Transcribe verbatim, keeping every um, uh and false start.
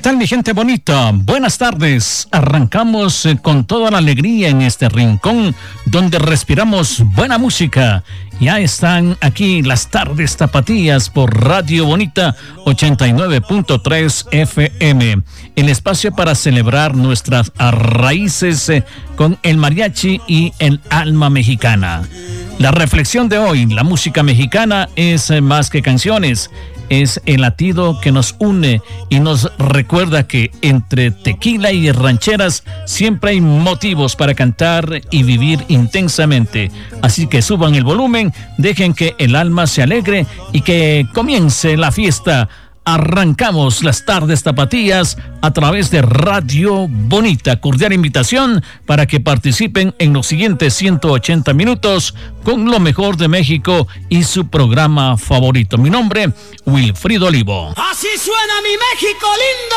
tal, mi gente bonita? Buenas tardes. Arrancamos eh, con toda la alegría en este rincón donde respiramos buena música. Ya están aquí las tardes tapatías por Radio Bonita ochenta y nueve punto tres F M. El espacio para celebrar nuestras raíces eh, con el mariachi y el alma mexicana. La reflexión de hoy: la música mexicana es eh, más que canciones. Es el latido que nos une y nos recuerda que entre tequila y rancheras siempre hay motivos para cantar y vivir intensamente. Así que suban el volumen, dejen que el alma se alegre y que comience la fiesta. Arrancamos las tardes tapatías a través de Radio Bonita. Cordial invitación para que participen en los siguientes ciento ochenta minutos con lo mejor de México y su programa favorito. Mi nombre, Wilfrido Olivo. Así suena mi México lindo.